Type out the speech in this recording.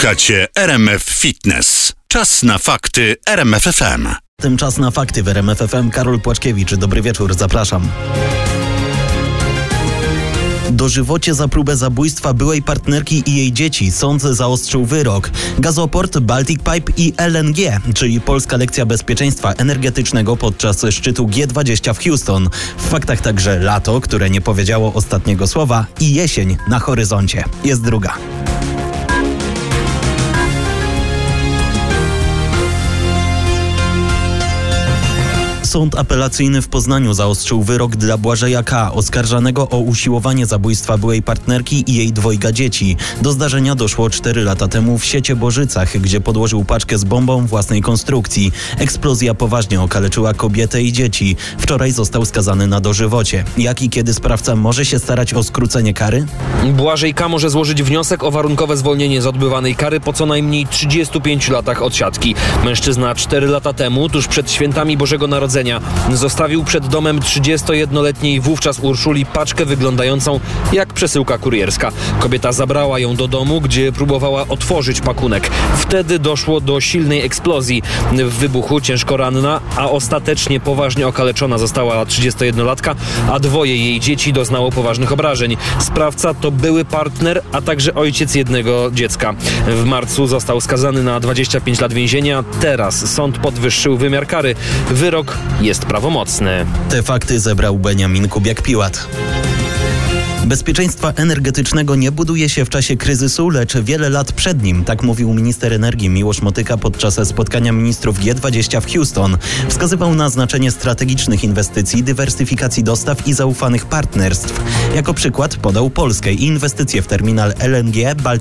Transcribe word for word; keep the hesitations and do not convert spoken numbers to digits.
Słuchacie R M F Fitness. Czas na fakty R M F F M. Tymczas na fakty w R M F F M. Karol Płaczkiewicz. Dobry wieczór, zapraszam. Dożywocie za próbę zabójstwa byłej partnerki i jej dzieci sąd zaostrzył wyrok. Gazoport, Baltic Pipe i L N G, czyli polska lekcja bezpieczeństwa energetycznego podczas szczytu G dwadzieścia w Houston. W faktach także lato, które nie powiedziało ostatniego słowa, i jesień na horyzoncie. Jest druga. Sąd apelacyjny w Poznaniu zaostrzył wyrok dla Błażeja K., oskarżanego o usiłowanie zabójstwa byłej partnerki i jej dwojga dzieci. Do zdarzenia doszło cztery lata temu w Sieciebożycach, gdzie podłożył paczkę z bombą własnej konstrukcji. Eksplozja poważnie okaleczyła kobietę i dzieci. Wczoraj został skazany na dożywocie. Jak i kiedy sprawca może się starać o skrócenie kary? Błażej K. może złożyć wniosek o warunkowe zwolnienie z odbywanej kary po co najmniej trzydziestu pięciu latach odsiadki. Mężczyzna cztery lata temu, tuż przed świętami Bożego Narodzenia, zostawił przed domem trzydziestojednoletniej wówczas Urszuli paczkę wyglądającą jak przesyłka kurierska. Kobieta zabrała ją do domu, gdzie próbowała otworzyć pakunek. Wtedy doszło do silnej eksplozji. W wybuchu ciężko ranna, a ostatecznie poważnie okaleczona została trzydziestojednolatka, a dwoje jej dzieci doznało poważnych obrażeń. Sprawca to były partner, a także ojciec jednego dziecka. W marcu został skazany na dwadzieścia pięć lat więzienia. Teraz sąd podwyższył wymiar kary. Wyrok jest prawomocny. Te fakty zebrał Beniamin Kubiak-Piłat. Bezpieczeństwa energetycznego nie buduje się w czasie kryzysu, lecz wiele lat przed nim, tak mówił minister energii Miłosz Motyka podczas spotkania ministrów G dwadzieścia w Houston. Wskazywał na znaczenie strategicznych inwestycji, dywersyfikacji dostaw i zaufanych partnerstw. Jako przykład podał Polskę i inwestycje w terminal L N G, Baltic